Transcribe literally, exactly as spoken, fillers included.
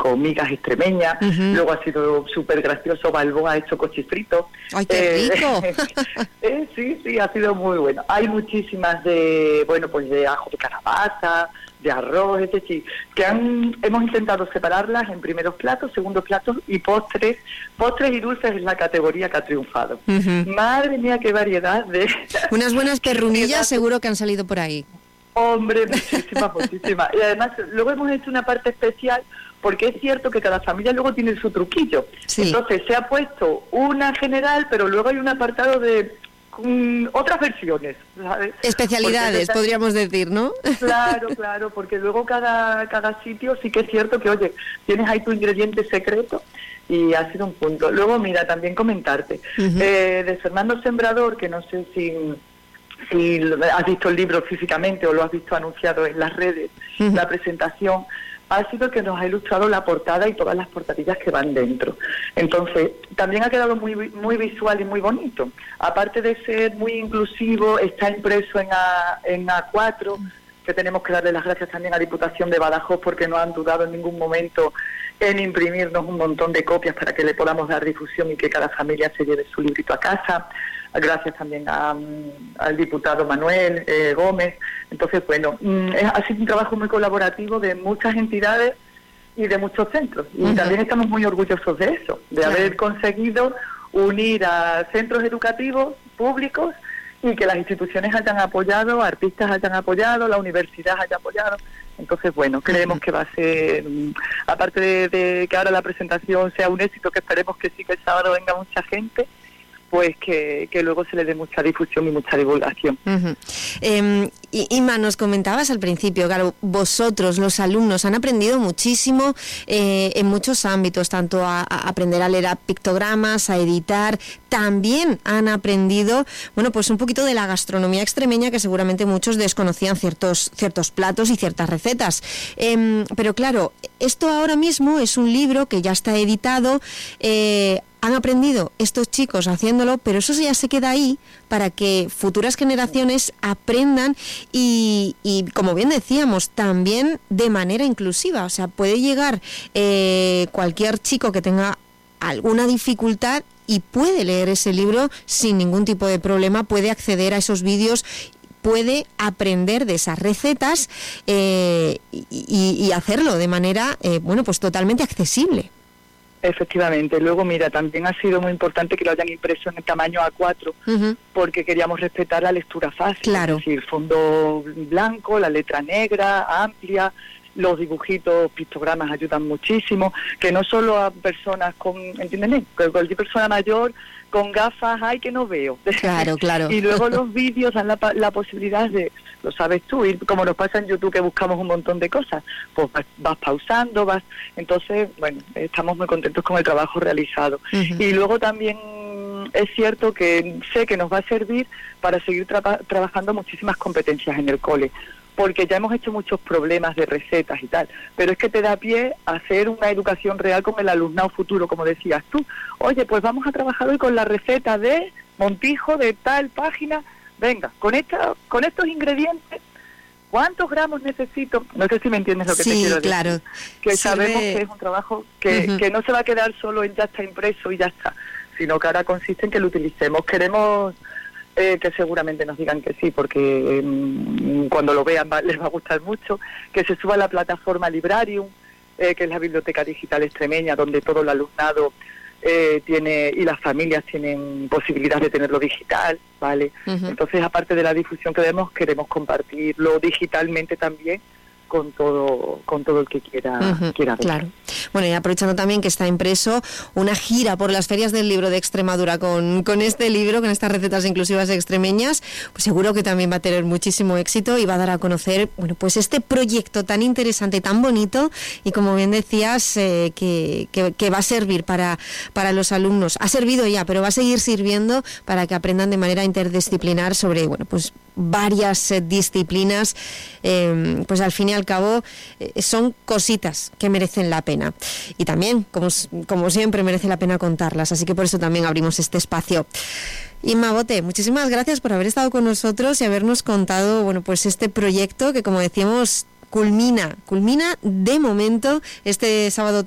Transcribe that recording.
con migas extremeñas, uh-huh. Luego ha sido súper gracioso, Balboa ha hecho cochifrito. ¡Ay, qué rico! Eh, eh, sí, sí, ha sido muy bueno. Hay muchísimas de, bueno, pues de ajo de calabaza, de arroz, es decir, que han, hemos intentado separarlas en primeros platos, segundos platos y postres. Postres y dulces es la categoría que ha triunfado. Uh-huh. Madre mía, qué variedad de... Unas buenas perrunillas seguro que han salido por ahí. Hombre, muchísimas, muchísimas. Y además, luego hemos hecho una parte especial, porque es cierto que cada familia luego tiene su truquillo. Sí. Entonces, se ha puesto una general, pero luego hay un apartado de um, otras versiones, ¿sabes? Especialidades, está... podríamos decir, ¿no? Claro, claro, porque luego cada, cada sitio sí que es cierto que, oye, tienes ahí tu ingrediente secreto, y ha sido un punto. Luego, mira, también comentarte, uh-huh. eh, de Fernando Sembrador, que no sé si... si has visto el libro físicamente o lo has visto anunciado en las redes, uh-huh. La presentación, ha sido que nos ha ilustrado la portada y todas las portadillas que van dentro. Entonces, también ha quedado muy muy visual y muy bonito. Aparte de ser muy inclusivo, está impreso en A, en A cuatro, que tenemos que darle las gracias también a Diputación de Badajoz, porque no han dudado en ningún momento en imprimirnos un montón de copias para que le podamos dar difusión y que cada familia se lleve su librito a casa. Gracias también a, al diputado Manuel eh, Gómez. Entonces, bueno, es, ha sido un trabajo muy colaborativo de muchas entidades y de muchos centros. Y uh-huh. también estamos muy orgullosos de eso, de claro. haber conseguido unir a centros educativos públicos y que las instituciones hayan apoyado, artistas hayan apoyado, la universidad haya apoyado. Entonces, bueno, creemos uh-huh. que va a ser, aparte de, de que ahora la presentación sea un éxito, que esperemos que sí, que el sábado venga mucha gente, pues que, que luego se le dé mucha difusión y mucha divulgación. Uh-huh. Eh, Inma, nos comentabas al principio, claro, vosotros, los alumnos, han aprendido muchísimo eh, en muchos ámbitos, tanto a, a aprender a leer a pictogramas, a editar, también han aprendido, bueno, pues un poquito de la gastronomía extremeña, que seguramente muchos desconocían ciertos, ciertos platos y ciertas recetas. Eh, pero claro, esto ahora mismo es un libro que ya está editado, eh, han aprendido estos chicos haciéndolo, pero eso ya se queda ahí para que futuras generaciones aprendan y, y como bien decíamos, también de manera inclusiva. O sea, puede llegar eh, cualquier chico que tenga alguna dificultad y puede leer ese libro sin ningún tipo de problema, puede acceder a esos vídeos, puede aprender de esas recetas eh, y, y hacerlo de manera, eh, bueno, pues totalmente accesible. Efectivamente. Luego, mira, también ha sido muy importante que lo hayan impreso en el tamaño A cuatro, uh-huh. porque queríamos respetar la lectura fácil. Claro. Es decir, fondo blanco, la letra negra, amplia, los dibujitos, pictogramas ayudan muchísimo, que no solo a personas con, ¿entienden? Que cualquier persona mayor con gafas, ay, que no veo. Claro, claro. Y luego los vídeos dan la, la posibilidad de, lo sabes tú, y como nos pasa en YouTube que buscamos un montón de cosas, pues vas, vas pausando, vas... Entonces, bueno, estamos muy contentos con el trabajo realizado. Uh-huh. Y luego también es cierto que sé que nos va a servir para seguir tra- trabajando muchísimas competencias en el cole, porque ya hemos hecho muchos problemas de recetas y tal, pero es que te da pie a hacer una educación real con el alumnado futuro, como decías tú. Oye, pues vamos a trabajar hoy con la receta de Montijo, de tal página, venga, con esta, con estos ingredientes, ¿cuántos gramos necesito? No sé si me entiendes lo que sí, te quiero decir. Claro. Que Sirve... sabemos que es un trabajo que, uh-huh. que no se va a quedar solo en ya está impreso y ya está, sino que ahora consiste en que lo utilicemos. Queremos... Eh, que seguramente nos digan que sí, porque eh, cuando lo vean va, les va a gustar mucho, que se suba a la plataforma Librarium, eh, que es la biblioteca digital extremeña, donde todo el alumnado eh, tiene y las familias tienen posibilidad de tenerlo digital, ¿vale? Uh-huh. Entonces, aparte de la difusión que demos, queremos compartirlo digitalmente también con todo con todo el que quiera, uh-huh, quiera ver. Claro. Bueno, y aprovechando también que está impreso una gira por las ferias del libro de Extremadura con, con este libro, con estas recetas inclusivas extremeñas, pues seguro que también va a tener muchísimo éxito y va a dar a conocer, bueno, pues este proyecto tan interesante, tan bonito y como bien decías, eh, que, que, que va a servir para, para los alumnos. Ha servido ya, pero va a seguir sirviendo para que aprendan de manera interdisciplinar sobre, bueno, pues varias eh, disciplinas, eh, pues al fin y al cabo eh, son cositas que merecen la pena y también, como, como siempre, merece la pena contarlas, así que por eso también abrimos este espacio. Inma Bote, muchísimas gracias por haber estado con nosotros y habernos contado, bueno, pues este proyecto que, como decíamos, culmina, culmina de momento este sábado